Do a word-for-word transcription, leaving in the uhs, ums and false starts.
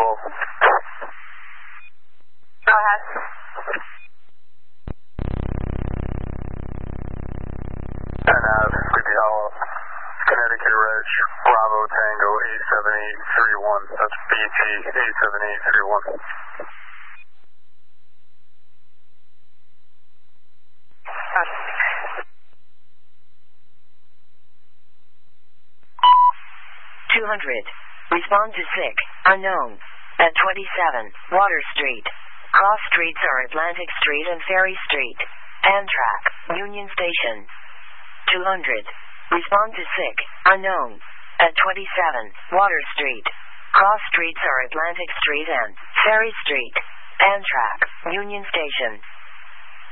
Hollow. Go ahead. And uh, Sleepy Hollow, Connecticut Ridge, Bravo Tango eight seven eight three one. That's B T eight seven eight three one. two hundred. Respond to sick, unknown. At twenty-seven, Water Street. Cross streets are Atlantic Street and Ferry Street. Amtrak, Union Station. two hundred. Respond to sick, unknown. At twenty-seven, Water Street. Cross streets are Atlantic Street and Ferry Street. Amtrak, Union Station.